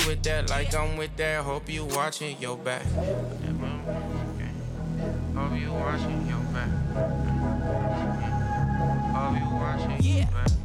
with that, like I'm with that. Hope you watching your back. Hope you watching your back. Hope you watching your back.